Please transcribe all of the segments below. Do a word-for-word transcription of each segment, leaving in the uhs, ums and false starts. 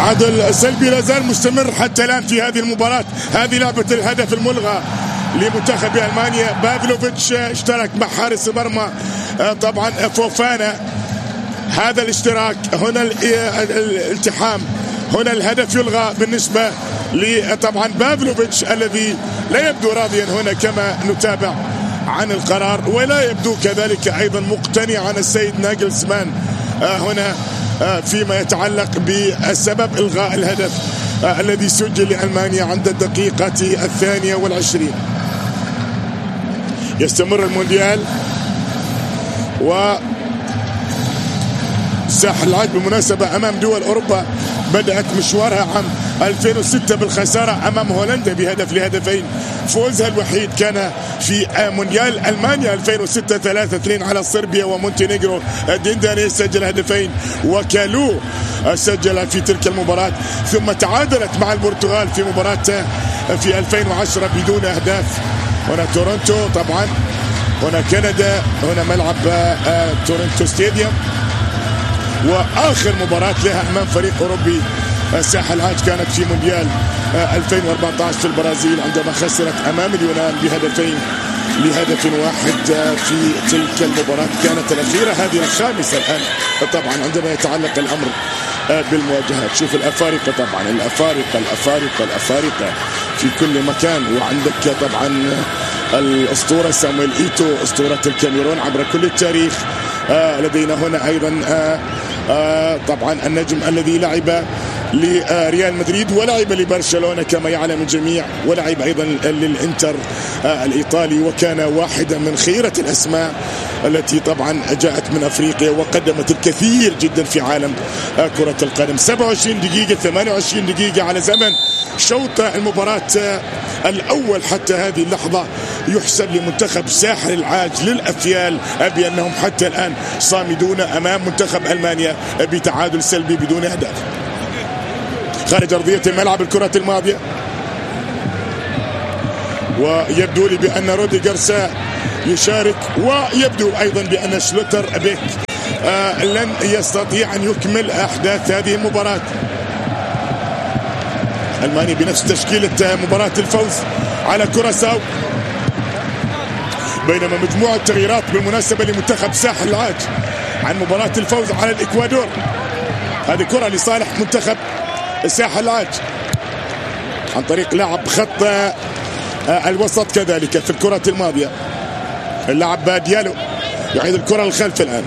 تعادل سلبي لا زال مستمر حتى الآن في هذه المباراة. هذه لعبة الهدف الملغى لمنتخب ألمانيا. بافلوفيتش اشترك مع حارس مرمى طبعا فوفانا. هذا الاشتراك هنا الالتحام، هنا الهدف يلغى بالنسبة لطبعا بافلوفيتش الذي لا يبدو راضيا هنا كما نتابع عن القرار، ولا يبدو كذلك أيضا مقتنع عن السيد ناجلسمان هنا فيما يتعلق بسبب إلغاء الهدف الذي سجل لألمانيا عند الدقيقة الثانية والعشرين. يستمر المونديال و ساحل العاج بالمناسبة أمام دول أوروبا بدأت مشوارها عام ألفين وستة بالخسارة أمام هولندا بهدف لهدفين. فوزها الوحيد كان في مونديال ألمانيا ألفين وستة ثلاثة اثنين على صربيا ومونتينيغرو. دينداني سجل هدفين وكالو سجل في تلك المباراة، ثم تعادلت مع البرتغال في مباراة في ألفين وعشرة بدون أهداف. هنا تورنتو طبعا، هنا كندا، هنا ملعب تورنتو ستاديوم. وآخر مباراة لها أمام فريق أوروبي ساحل العاج كانت في مونديال ألفين وأربعة عشر في البرازيل عندما خسرت أمام اليونان بهدفين لهدف واحد في تلك المباراة. كانت الأخيرة هذه الخامسة الآن طبعا عندما يتعلق الأمر بالمواجهات. شوف الأفارقة طبعا، الأفارقة الأفارقة الأفارقة في كل مكان. وعندك طبعا الأسطورة سامويل إيتو أسطورة الكاميرون عبر كل التاريخ. آه لدينا هنا أيضا آه آه طبعا النجم الذي لعب لريال مدريد ولعب لبرشلونة كما يعلم الجميع، ولعب أيضا للإنتر آه الإيطالي، وكان واحدا من خيرة الأسماء التي طبعا جاءت من أفريقيا وقدمت الكثير جدا في عالم آه كرة القدم. سبعة وعشرين دقيقة ثمانية وعشرين دقيقة على زمن شوط المباراة آه الأول حتى هذه اللحظة يحسب لمنتخب ساحل العاج للأفيال بأنهم حتى الآن صامدون أمام منتخب ألمانيا بتعادل سلبي بدون أهداف. خارج أرضية الملعب الكرة الماضية، ويبدو لي بأن رودي جارسيا يشارك، ويبدو أيضا بأن شلوتر بيك آه لن يستطيع أن يكمل أحداث هذه المباراة. ألمانيا بنفس تشكيلة مباراة الفوز على كوراساو، بينما مجموعة تغييرات بالمناسبة لمنتخب ساحل العاج عن مباراة الفوز على الإكوادور. هذه كرة لصالح منتخب ساحل العاج عن طريق لعب خط الوسط كذلك في الكرة الماضية. اللاعب ديالو يعيد الكرة للخلف الآن،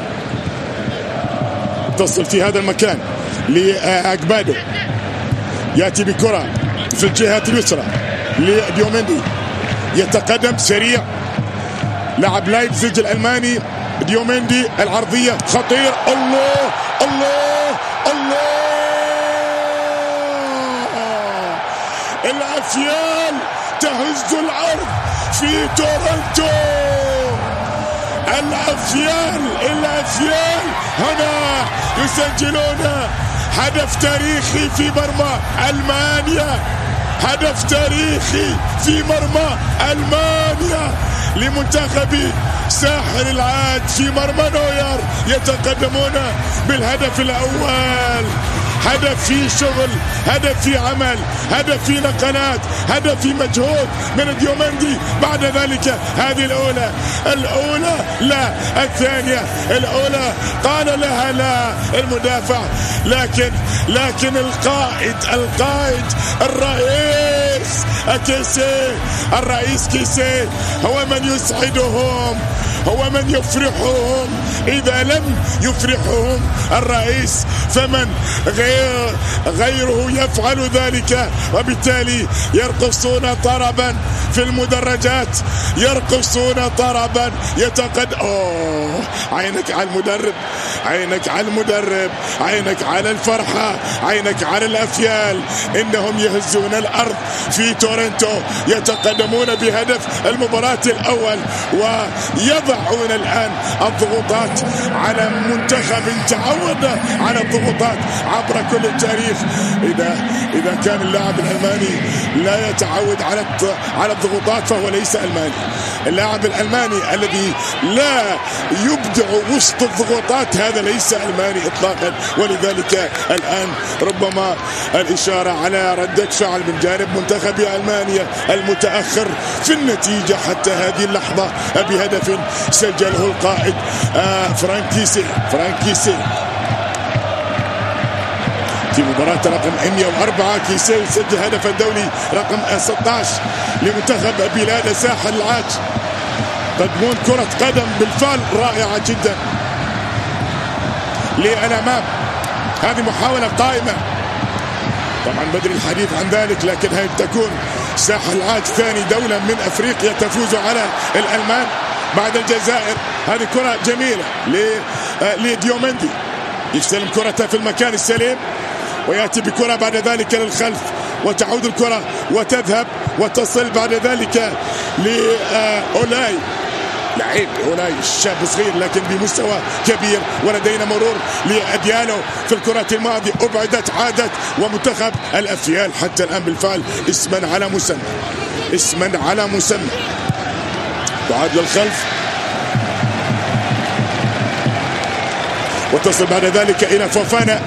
تصل في هذا المكان لأجبادو، يأتي بكرة في الجهة اليسرى لديوميندي، يتقدم سريع لاعب لايبزيج الألماني ديوميندي، العرضية خطير. الله الله الله، الأفيال تهز الأرض في تورنتو. الأفيال الأفيال هنا يسجلون هدف تاريخي في مرمى ألمانيا، هدف تاريخي في مرمى ألمانيا لمنتخب ساحل العاج في مرمى نوير. يتقدمون بالهدف الأول. هدف في شغل، هدف في عمل، هدف في نقلات، هدف في مجهود من ديوميندي. بعد ذلك هذه الأولى الأولى لا الثانية الأولى قال لها لا المدافع، لكن لكن القائد القائد الرئيس كيسي الرئيس كيسي هو من يسعدهم، هو من يفرحهم. إذا لم يفرحهم الرئيس فمن غير غيره يفعل ذلك، وبالتالي يرقصون طربا في المدرجات، يرقصون طربا. يتقد أوه عينك على المدرب، عينك على المدرب، عينك على الفرحة، عينك على الأفيال. إنهم يهزون الأرض في تورنتو، يتقدمون بهدف المباراة الأول ويضع يضعون الآن الضغوطات على منتخب تعود على الضغوطات عبر كل التاريخ. إذا إذا كان اللاعب الألماني لا يتعود على على الضغوطات فهو ليس ألماني. اللاعب الألماني الذي لا يبدع وسط الضغوطات هذا ليس ألماني إطلاقا. ولذلك الآن ربما الإشارة على ردة فعل من جانب منتخب ألمانيا المتأخر في النتيجة حتى هذه اللحظة بهدف سجله القائد آه فرانك كيسي. فرانك كيسي في مباراة رقم مئة وأربعة كيسي يسجل هدف الدولي رقم ستة عشر لمنتخب بلاد ساحل العاج. قدمون كرة قدم بالفعل رائعة جدا للأمام. هذه محاولة قائمة طبعا بدري الحديث عن ذلك، لكن هي تكون ساحل العاج ثاني دولة من أفريقيا تفوز على الألمان بعد الجزائر. هذه كرة جميلة لديومندي يستلم كرته في المكان السليم ويأتي بكرة بعد ذلك للخلف وتعود الكرة وتذهب وتصل بعد ذلك لأولاي. لعيب أولاي شاب صغير لكن بمستوى كبير. ولدينا مرور لأديانو في الكرة الماضية أبعدت عادت ومنتخب الأفيال حتى الآن بالفعل اسما على مسمى اسما على مسمى. تعاد للخلف وتصل بعد ذلك إلى فوفانا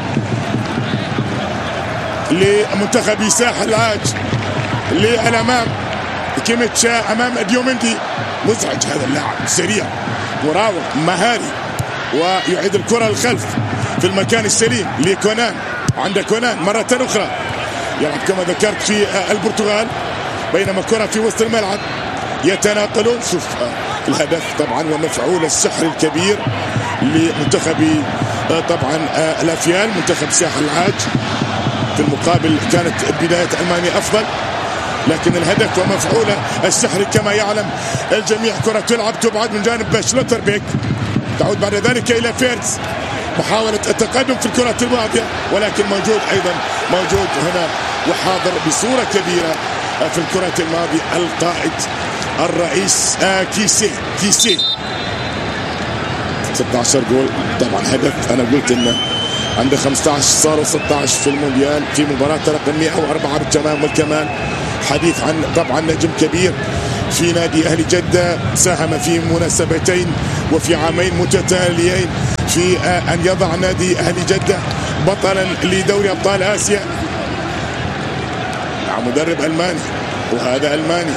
لمنتخب ساحل العاج للأمام. كيميتشا أمام ديومندي مزعج هذا اللاعب سريع مراوغ مهاري ويعيد الكرة للخلف في المكان السليم لكونان. عند كونان مرة أخرى يلعب كما ذكرت في البرتغال بينما كرة في وسط الملعب يتناقلون. شوف الهدف طبعا ومفعول السحر الكبير لمنتخب طبعا الأفيال منتخب ساحل العاج. في المقابل كانت بداية ألمانيا أفضل لكن الهدف ومفعوله السحر كما يعلم الجميع. كرة تلعب تبعد من جانب شلوتربيك تعود بعد ذلك إلى فيرتز. محاولة التقدم في الكرة الماضية ولكن موجود أيضا موجود هنا وحاضر بصورة كبيرة في الكرة الماضية القائد الرئيس كيسي. كيسي ستة عشر جول طبعا هدف. أنا قلت إنه عنده خمسة عشر صاروا ستة عشر في المونديال في مباراة رقم مئة وأربعة بالتمام والكمال. حديث عن طبعا نجم كبير في نادي أهل جدة ساهم في مناسبتين وفي عامين متتاليين في أن يضع نادي أهل جدة بطلا لدوري أبطال آسيا مع مدرب ألماني وهذا ألماني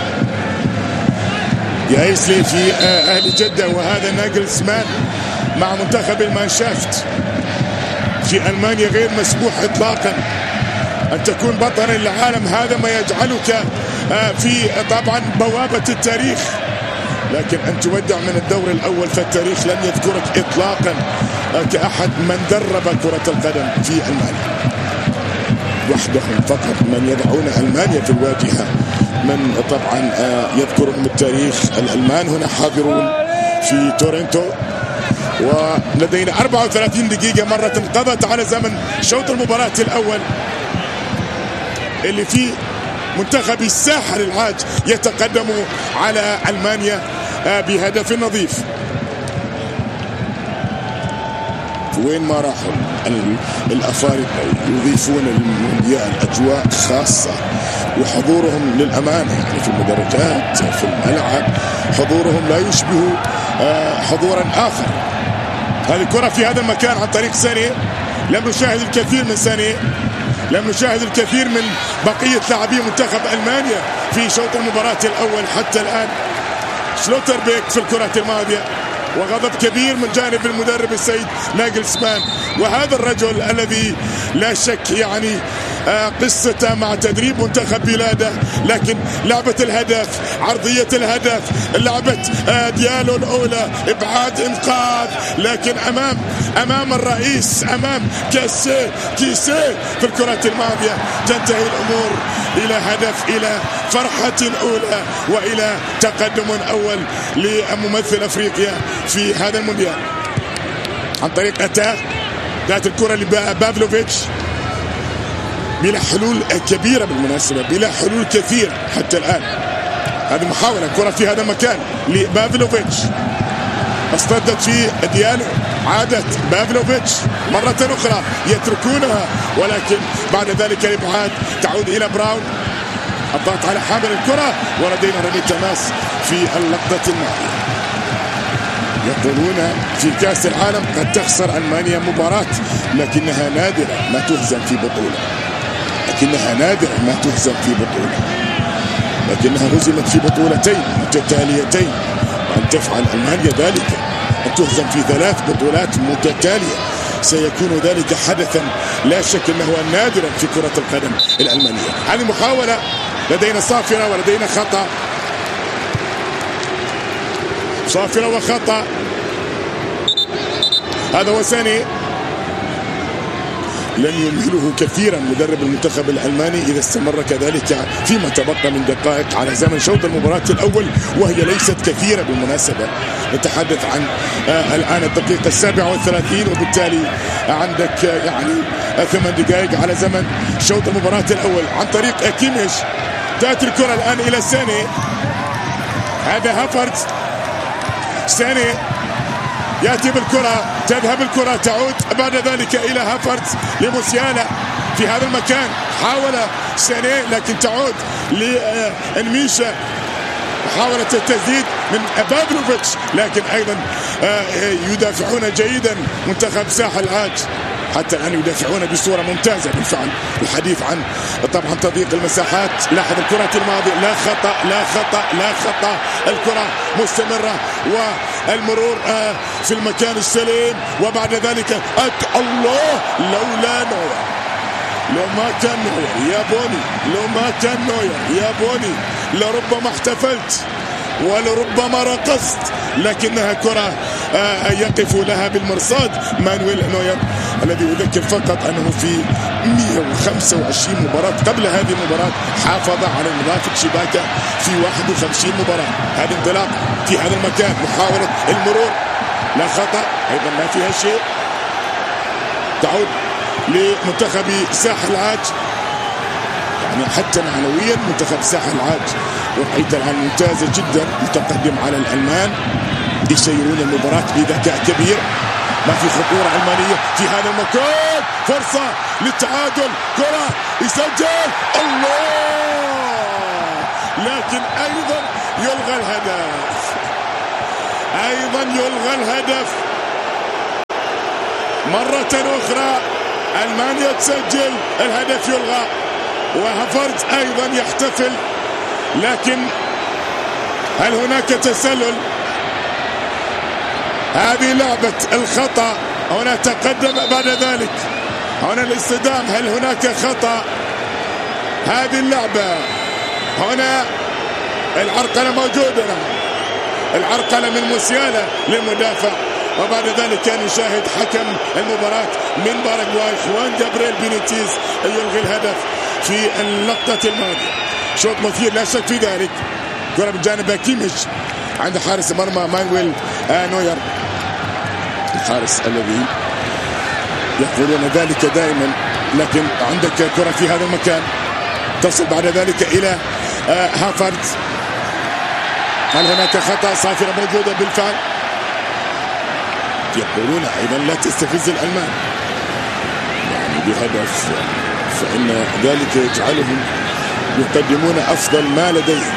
يايسلي في أهل جدة وهذا ناجلسمان مع منتخب المانشافت في ألمانيا. غير مسموح إطلاقا أن تكون بطلا للعالم. هذا ما يجعلك في طبعا بوابة التاريخ لكن أن تودع من الدور الأول فالتاريخ لن يذكرك إطلاقا كأحد من درب كرة القدم في ألمانيا. وحدهم فقط من يضعون ألمانيا في الواجهة من طبعا يذكرهم التاريخ. الألمان هنا حاضرون في تورنتو ولدينا أربعة وثلاثين دقيقة مرة انقضت على زمن شوط المباراة الأول اللي فيه منتخب الساحل العاج يتقدم على ألمانيا بهدف نظيف. وين ما راحوا الأفارقة يضيفون المونديال أجواء خاصة وحضورهم للأمانة يعني في المدرجات في الملعب حضورهم لا يشبه حضورا آخر. هذه كرة في هذا المكان عن طريق ساني. لم نشاهد الكثير من ساني لم نشاهد الكثير من بقية لاعبي منتخب ألمانيا في شوط المباراة الأول حتى الآن. شلوتربيك في الكرة الماضية وغضب كبير من جانب المدرب السيد ناجلسمان وهذا الرجل الذي لا شك يعني قصته مع تدريب منتخب بلاده لكن لعبة الهدف عرضية الهدف لعبة ديالو الأولى إبعاد إنقاذ لكن أمام أمام الرئيس أمام كيسي كيسي في الكرة الماضية تنتهي الأمور إلى هدف إلى فرحة أولى وإلى تقدم أول لممثل أفريقيا في هذا المونديال عن طريق أتا. ذات الكرة لبافلوفيتش بلا حلول كبيرة بالمناسبة بلا حلول كثيرة حتى الآن. هذه محاولة كرة في هذا المكان لبافلوفيتش، اصطدت في ديالو، عادت بافلوفيتش مرة أخرى يتركونها، ولكن بعد ذلك الإبعاد تعود إلى براون. الضغط على حامل الكرة ولدينا رمي تماس في اللقطة الماضية. يقولون في كأس العالم قد تخسر ألمانيا مباراة لكنها نادرة ما تهزم في بطولة، لكنها نادرة ما تهزم في بطولة، لكنها هزمت في بطولتين متتاليتين، وأن تفعل ألمانيا ذلك أن تهزم في ثلاث بطولات متتالية سيكون ذلك حدثا لا شك أنه نادرا في كرة القدم الألمانية. هذه محاولة، لدينا صافرة ولدينا خطأ، صافرة وخطأ. هذا هو ثاني. لن يمهله كثيرا مدرب المنتخب الألماني إذا استمر كذلك فيما تبقى من دقائق على زمن شوط المباراة الأول، وهي ليست كثيرة بالمناسبة. نتحدث عن آه الآن الدقيقة السابعة والثلاثين، وبالتالي عندك آه يعني آه ثمان دقائق على زمن شوط المباراة الأول. عن طريق كيميش تأتي الكرة الآن إلى ساني، هذا هافرتز، ساني يأتي بالكرة، تذهب الكرة، تعود بعد ذلك إلى هافرتز لموسيالا في هذا المكان، حاول ساني لكن تعود لانميشا، محاولة التسديد من بافلوفيتش، لكن أيضا يدافعون جيدا منتخب ساحل العاج، حتى الآن يدافعون بصورة ممتازة بالفعل. الحديث عن طبعا تضييق المساحات، لاحظ الكرة الماضية، لا خطأ لا خطأ لا خطأ، الكرة مستمرة والمرور في المكان السليم، وبعد ذلك الله، لولا نوير، لو ما كان نوير يا بوني، لو ما كان نوير يا بوني لربما احتفلت ولربما رقصت، لكنها كرة يقف لها بالمرصاد مانويل نوير، الذي أذكر فقط أنه في مئة وخمسة وعشرين مباراة قبل هذه المباراة حافظ على نظافة شباكه في واحد وخمسين مباراة. هذه انطلاق في هذا المكان، محاولة المرور، لا خطأ أيضا ما فيها شيء، تعود لمنتخب ساحل العاج. يعني حتى معنويا منتخب ساحل العاج وقعته الآن ممتازة جدا، متقدم على الألمان، يسيرون المباراة بذكاء كبير، ما في خطورة ألمانية في هذا المكان، فرصة للتعادل، كرة يسجل الله، لكن أيضا يلغى الهدف، أيضا يلغى الهدف مرة أخرى. ألمانيا تسجل، الهدف يلغى، وهافرتز أيضا يحتفل، لكن هل هناك تسلل؟ هذه لعبة الخطأ، هنا تقدم بعد ذلك، هنا الاصطدام، هل هناك خطأ؟ هذه اللعبة هنا العرقلة موجودة، العرقلة من موسيالا للمدافع، وبعد ذلك نشاهد حكم المباراة من باراغواي خوان جابريل بينيتيز يلغي الهدف في اللقطة الماضية. شوط مثير لا شك في ذلك، كرة من جانب كيميش عند حارس مرمى مانويل نوير، الحارس الذي يقولون ذلك دائما، لكن عندك كرة في هذا المكان تصل بعد ذلك إلى هافرتز، هل هناك خطأ؟ صافرة موجودة بالفعل، يقولون أيضا لا تستفز الألمان يعني بهدف، فإن ذلك يجعلهم يقدمون أفضل ما لديهم.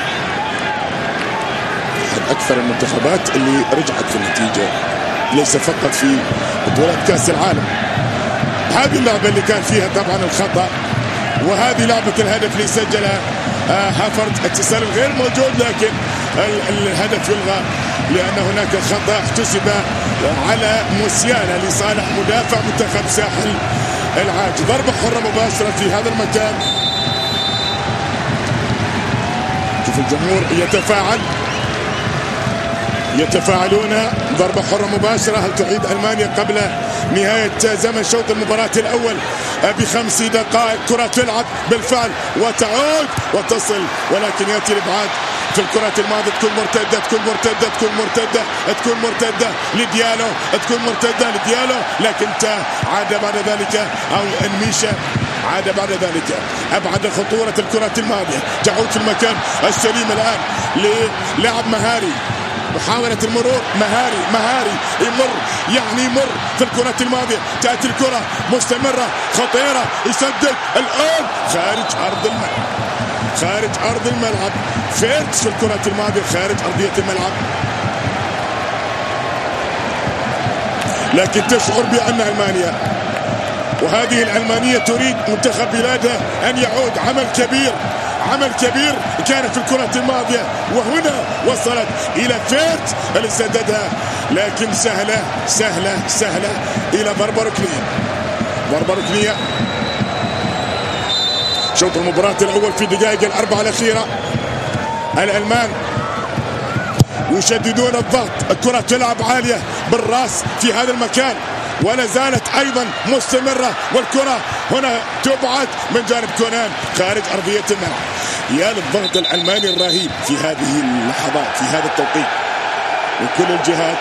أحد أكثر المنتخبات اللي رجعت في النتيجة، ليس فقط في بطولة كأس العالم. هذه اللعبة اللي كان فيها طبعا الخطأ، وهذه لعبة الهدف اللي سجلها هافرتز، التسلل غير موجود، لكن الهدف يلغى لأن هناك خطأ احتسب على موسيالا لصالح مدافع منتخب ساحل العاج. ضربة حرة مباشرة في هذا المكان، شوف الجمهور يتفاعل، يتفاعلون. ضربة حرة مباشرة، هل تعيد ألمانيا قبل نهاية زمن شوط المباراة الأول بخمس دقائق؟ كرة تلعب بالفعل وتعود وتصل، ولكن يأتي الإبعاد في الكرة الماضية، تكون مرتدة تكون مرتدة تكون مرتدة تكون مرتدة لديالو، تكون مرتدة لديالو، لكن عاد بعد ذلك أو انميشا عاد بعد ذلك أبعد خطورة الكرة الماضية. تعود في المكان السليم الآن للاعب مهاري، محاولة المرور. مهاري مهاري يمر، يعني يمر في الكرة الماضية. تأتي الكرة مستمرة خطيرة، يسدد الآن خارج أرض الملعب، خارج أرض الملعب. فيرتس في الكرة الماضية خارج أرضية الملعب، لكن تشعر بأن ألمانيا، وهذه الألمانية تريد منتخب بلادها أن يعود. عمل كبير، عمل كبير كان في الكرة الماضية، وهنا وصلت إلى فيرتس اللي سددها، لكن سهلة سهلة سهلة إلى ضربة ركنية. ضربة ركنية. شوط المباراة الأول في الدقائق الأربعة الأخيرة. الألمان يشددون الضغط، الكرة تلعب عالية بالراس في هذا المكان، ولا زالت أيضا مستمرة، والكرة هنا تبعد من جانب كونان خارج أرضية الملعب. يا للضغط الألماني الرهيب في هذه اللحظات، في هذا التوقيت من كل الجهات.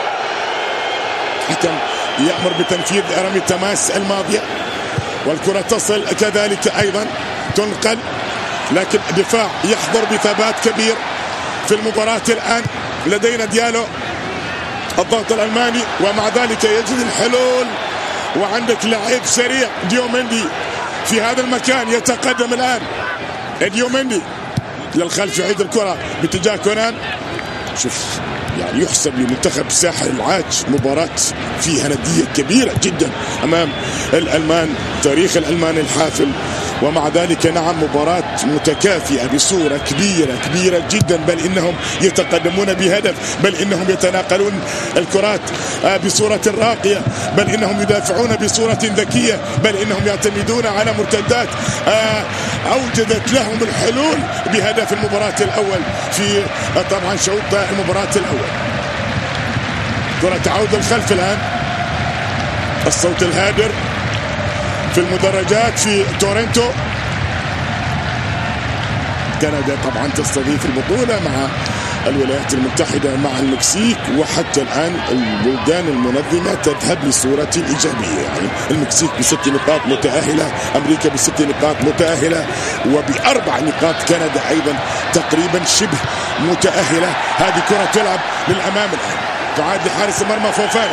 حكم يأمر بتنفيذ رمي التماس الماضية، والكرة تصل كذلك أيضا تنقل، لكن الدفاع يحضر بثبات كبير في المباراة. الآن لدينا ديالو، الضغط الألماني، ومع ذلك يجد الحلول، وعندك لعيب سريع ديوميندي في هذا المكان يتقدم الآن. ديوميندي للخلف يعيد الكرة باتجاه كونان. شوف يعني يحسب لمنتخب ساحل العاج مباراة فيها ندية كبيرة جدا أمام الألمان، تاريخ الألمان الحافل، ومع ذلك نعم مباراة متكافئة بصورة كبيرة كبيرة جدا، بل إنهم يتقدمون بهدف، بل إنهم يتناقلون الكرات بصورة راقية، بل إنهم يدافعون بصورة ذكية، بل إنهم يعتمدون على مرتدات أوجدت لهم الحلول بهدف المباراة الأول في طبعا شوط المباراة الأول. كرة تعود الخلف الآن. الصوت الهادر في المدرجات في تورنتو. كندا طبعا تستضيف البطولة مع الولايات المتحدة مع المكسيك، وحتى الآن البلدان المنظمة تذهب لصورة إيجابية. يعني المكسيك بست نقاط متأهلة، أمريكا بست نقاط متأهلة، وبأربع نقاط كندا أيضا تقريبا شبه متأهلة. هذه كرة تلعب للأمام الآن، تعاد لحارس المرمى فوفانا.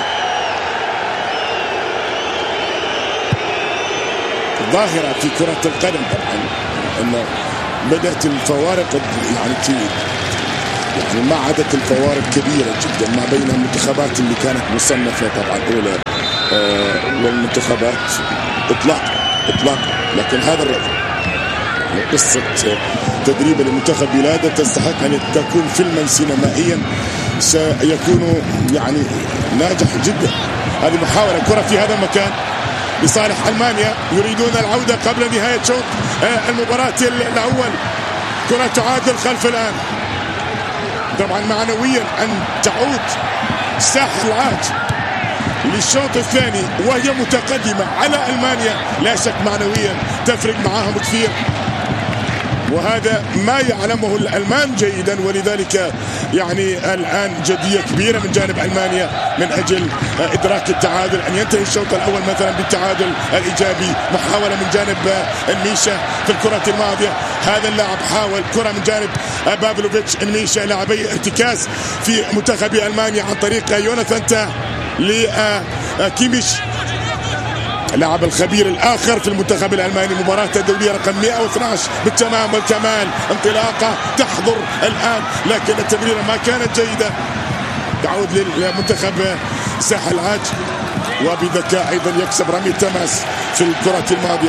ظاهرة في كرة القدم طبعا أنه بدأت الفوارق يعني يعني ما عادت الفوارق كبيرة جدا ما بين المنتخبات اللي كانت مصنفة طبعا أولى آه والمنتخبات إطلاق إطلاق لكن هذا الرجل قصة تدريب المنتخب بلاده تستحق أن تكون فيلما سينمائيا سيكون يعني ناجح جدا. هذه محاولة كرة في هذا المكان لصالح ألمانيا، يريدون العودة قبل نهاية شوط المباراة الأول. كرة تعادل خلف الآن. طبعا معنويا أن تعود ساحل العاج للشوط الثاني وهي متقدمة على ألمانيا، لا شك معنويا تفرق معاهم كثير، وهذا ما يعلمه الألمان جيدا، ولذلك يعني الآن جدية كبيرة من جانب ألمانيا من أجل إدراك التعادل، أن ينتهي الشوط الأول مثلا بالتعادل الإيجابي. محاولة من جانب الميشا في الكرة الماضية، هذا اللاعب حاول كرة من جانب بابلوفيتش الميشا، لاعبي ارتكاز في منتخب ألمانيا عن طريق يوناثان تاه لكيميش اللاعب الخبير الآخر في المنتخب الألماني. مباراة الدولية رقم مئة واثني عشر بالتمام والكمال، انطلاقة تحضر الآن، لكن التمريرة ما كانت جيدة. تعود للمنتخب ساحل العاج، وبذكاء أيضا يكسب رمي التماس في الكرة الماضية.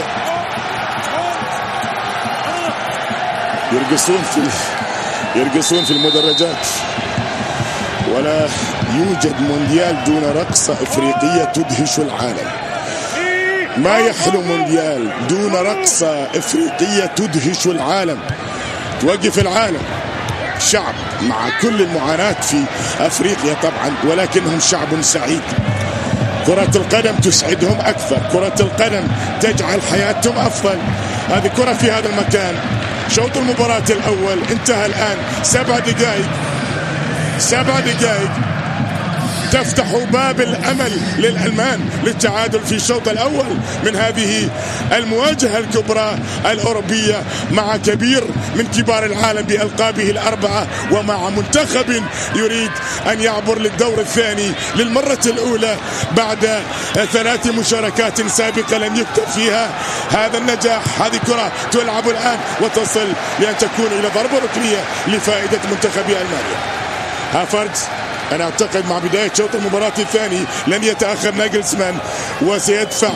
يرقصون في يرقصون في المدرجات. ولا يوجد مونديال دون رقصة إفريقية تدهش العالم. ما يحلو مونديال دون رقصة إفريقية تدهش العالم، توقف العالم. شعب مع كل المعاناة في أفريقيا طبعا، ولكنهم شعب سعيد. كرة القدم تسعدهم أكثر، كرة القدم تجعل حياتهم أفضل. هذه كرة في هذا المكان. شوط المباراة الأول انتهى الآن، سبع دقائق سبع دقائق تفتح باب الأمل للألمان للتعادل في الشوط الأول من هذه المواجهة الكبرى الأوروبية مع كبير من كبار العالم بألقابه الأربعة ومع منتخب يريد أن يعبر للدور الثاني للمرة الأولى بعد ثلاث مشاركات سابقة لم يكتب فيها هذا النجاح. هذه كرة تلعب الآن وتصل لأن تكون إلى ضربة ركنية لفائدة منتخب ألمانيا. هافرتز أنا أعتقد مع بداية شوط المباراة الثاني لن يتأخر ناجلسمان وسيدفع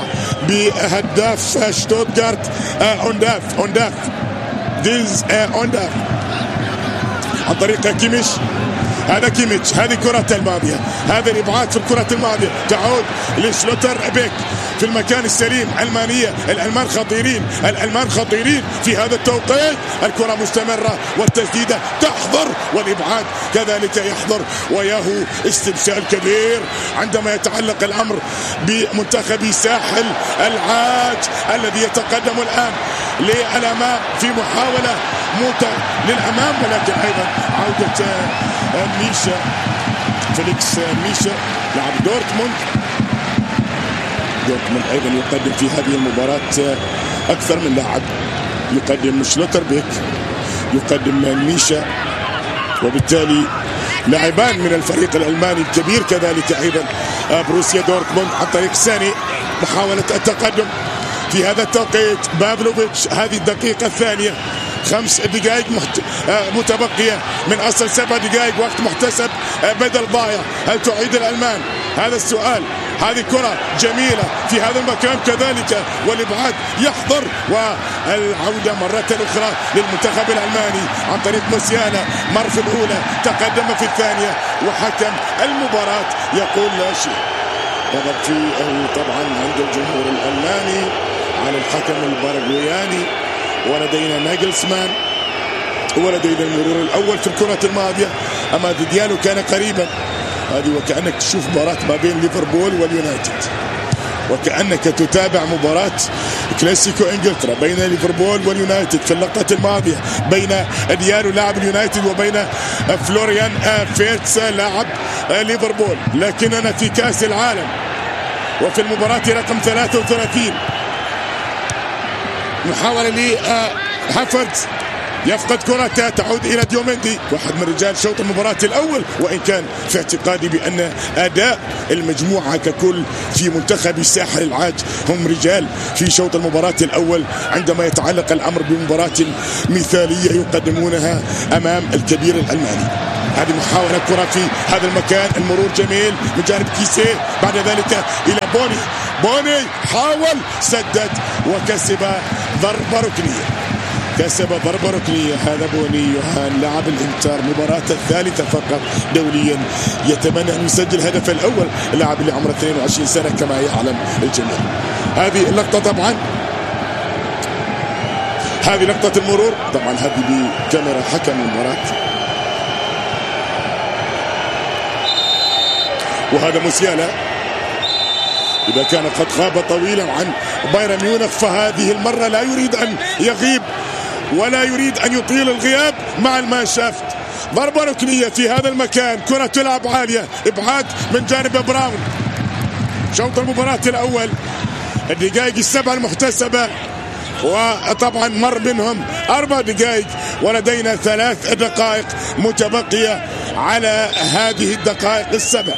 بهداف شتوتغارت أونداف أونداف ديلز أونداف عن طريق كيميش. هذا كيميتش، هذه كرة الماضية، هذا الإبعاد في الكرة الماضية تعود لشلوتر بيك في المكان السليم. ألمانية، الألمان خطيرين، الألمان خطيرين في هذا التوقيت. الكرة مستمرة والتسديدة تحضر والإبعاد كذلك يحضر، وياهو استبسال كبير عندما يتعلق الأمر بمنتخب ساحل العاج الذي يتقدم الآن للأمام في محاولة موتى للأمام، ولكن أيضا عودة ميشا فيليكس ميشا لاعب دورتموند. دورتموند أيضا يقدم في هذه المباراة أكثر من لاعب، يقدم شلوتر بيك، يقدم ميشا، وبالتالي لاعبان من الفريق الألماني الكبير كذلك أيضا بروسيا دورتموند عن طريق ساني. محاولة التقدم في هذا التوقيت بافلوفيتش. هذه الدقيقة الثانية، خمس دقائق محت... متبقية من أصل سبع دقائق وقت محتسب بدل ضايع. هل تعيد الألمان؟ هذا السؤال. هذه كرة جميلة في هذا المكان كذلك والإبعاد يحضر، والعودة مرة أخرى للمنتخب الألماني عن طريق موسيالا. مر في الأولى، تقدم في الثانية، وحكم المباراة يقول لا شيء. غضب فيه طبعا عند الجمهور الألماني على الحكم الباراغواياني. ولدينا ناجلسمان ولدينا المرور الأول في الكرة الماضية أما ديالو كان قريبا. هذه وكأنك تشوف مباراة ما بين ليفربول واليونايتد، وكأنك تتابع مباراة كلاسيكو انجلترا بين ليفربول واليونايتد في اللقطة الماضية، بين ديالو لاعب اليونايتد وبين فلوريان فيتس لاعب ليفربول. لكننا في كأس العالم وفي المباراة رقم ثلاثة وثلاثين. محاولة لهافرتز، يفقد كرة تعود إلى ديوميندي، واحد من رجال شوط المباراة الأول، وإن كان في اعتقادي بأن أداء المجموعة ككل في منتخب الساحل العاج هم رجال في شوط المباراة الأول عندما يتعلق الأمر بمباراة مثالية يقدمونها أمام الكبير الألماني. هذه محاولة كرة في هذا المكان، المرور جميل من جانب كيسيه، بعد ذلك إلى بوني. بوني حاول، سدد وكسب ضربة ركنية، كسب ضربة ركنية. هذا بوني يوهان لاعب الانتر، مباراة الثالثة فقط دوليا، يتمنى أن يسجل هدف الأول، اللاعب اللي عمره اثنين وعشرين سنة كما يعلم الجميع. هذه اللقطة طبعا، هذه لقطة المرور طبعا، هذه بكاميرا حكم المباراة. وهذا موسيالا إذا كان قد غاب طويلا عن بايرن ميونخ فهذه المرة لا يريد أن يغيب ولا يريد أن يطيل الغياب مع المانشافت. ضربة ركنية في هذا المكان، كرة تلعب عالية، إبعاد من جانب براون. شوط المباراة الأول، الدقائق السبع المحتسبة، وطبعا مر منهم أربع دقائق ولدينا ثلاث دقائق متبقية على هذه الدقائق السبع.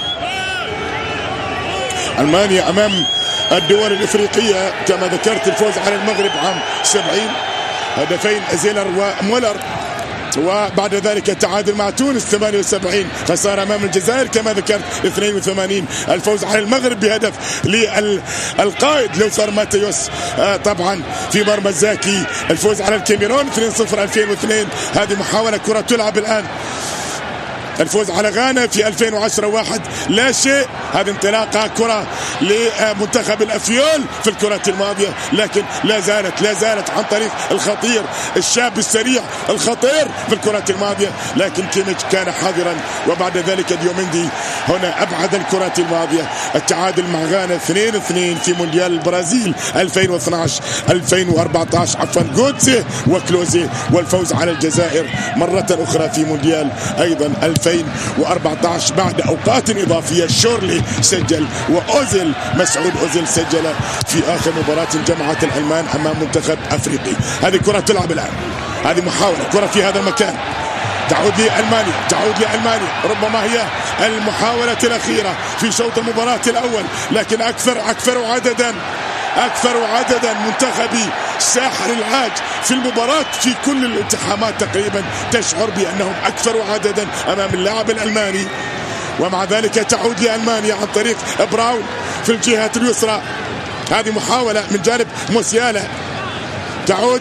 ألمانيا أمام الدول الإفريقية كما ذكرت، الفوز على المغرب عام سبعين، هدفين زيلر ومولر، وبعد ذلك التعادل مع تونس ثمانية وسبعين، خسارة أمام الجزائر كما ذكرت اثنين وثمانين، الفوز على المغرب بهدف للقائد لوثر ماتيوس طبعا في مرمى زاكي، الفوز على الكاميرون اثنين صفر ألفين واثنين. هذه محاولة كرة تلعب الآن، الفوز على غانا في ألفين وعشرة واحد لا شيء، هذه انطلاقة كرة لمنتخب الأفيول في الكرة الماضية، لكن لا زالت لا زالت عن طريق الخطير الشاب السريع الخطير في الكرة الماضية، لكن كيميتش كان حاضرا. وبعد ذلك ديوميندي هنا أبعد الكرة الماضية. التعادل مع غانا اثنين اثنين في مونديال البرازيل ألفين واثني عشر ألفين وأربعة عشر، عفوا جوتسي وكلوزي، والفوز على الجزائر مرة أخرى في مونديال أيضا ألفين وأربعة عشر بعد أوقات إضافية. شورلي سجل وأوزيل مسعود أوزيل سجل في آخر مباراة جمعت الألمان أمام منتخب أفريقي. هذه كرة تلعب الآن، هذه محاولة كرة في هذا المكان، تعود لألمانيا تعود لألمانيا ربما هي المحاولة الأخيرة في شوط المباراة الأول، لكن أكثر أكثر عددا أكثر عددا منتخبي ساحر العاج في المباراة في كل الالتحامات تقريبا تشعر بأنهم أكثر عددا أمام اللاعب الألماني. ومع ذلك تعود لألمانيا عن طريق براون في الجهة اليسرى. هذه محاولة من جانب موسيالا، تعود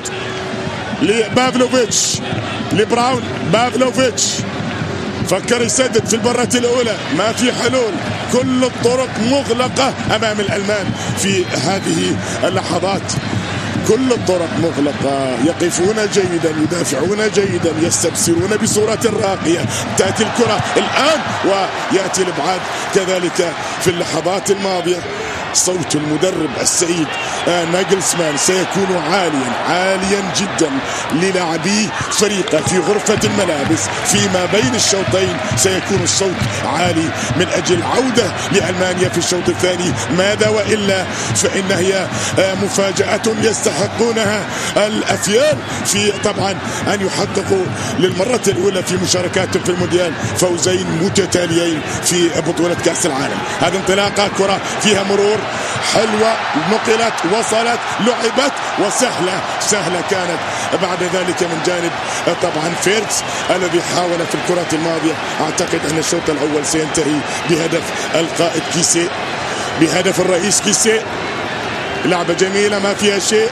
لبافلوفيتش لبراون. بافلوفيتش فكر يسدد في المرة الأولى، ما في حلول، كل الطرق مغلقة أمام الألمان في هذه اللحظات، كل الطرق مغلقة. يقفون جيدا، يدافعون جيدا، يستبصرون بصورة راقية. تأتي الكرة الآن ويأتي الإبعاد كذلك في اللحظات الماضية. صوت المدرب السيد ناجلسمان سيكون عاليا عاليا جدا للاعبي فريقه في غرفة الملابس فيما بين الشوطين. سيكون الصوت عالي من أجل عودة لألمانيا في الشوط الثاني. ماذا وإلا فإن هي مفاجأة يستحقونها الأفيال في طبعا أن يحققوا للمرة الأولى في مشاركاتهم في المونديال فوزين متتاليين في بطولة كأس العالم. هذه انطلاقة كرة فيها مرور حلوة، نقلت، وصلت، لعبت، وسهلة سهلة كانت بعد ذلك من جانب طبعا فيرتس الذي حاول في الكرة الماضية. أعتقد أن الشوط الأول سينتهي بهدف القائد كيسي، بهدف الرئيس كيسي. لعبة جميلة ما فيها شيء،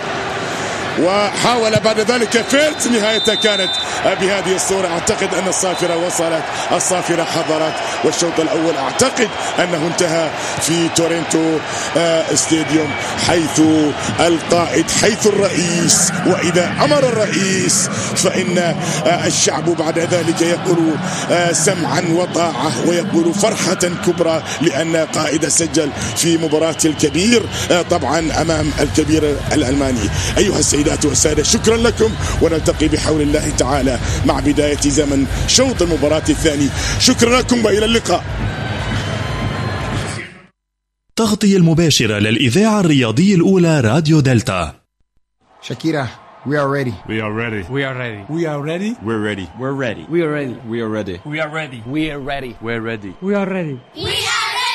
وحاول بعد ذلك فيرتس، نهايتها كانت بهذه الصورة. أعتقد أن الصافرة وصلت، الصافرة حضرت، والشوط الأول أعتقد أنه انتهى في تورنتو استاديوم، حيث القائد حيث الرئيس، وإذا أمر الرئيس فإن الشعب بعد ذلك يقول سمعا وطاعة ويقول فرحة كبرى لأن قائد سجل في مباراة الكبير طبعا أمام الكبير الألماني. أيها السيدات والسادة، شكرا لكم، ونلتقي بحول الله تعالى مع بداية زمن شوط المباراة الثاني. شكرا لكم وإلى اللقاء. تغطية المباشرة للإذاعة الرياضية الأولى راديو دلتا. Shakira, we are ready. We are ready. We are ready. We are ready. We're ready. We're ready. We are ready. We are ready. We are ready. We are ready. We're ready. We are ready. We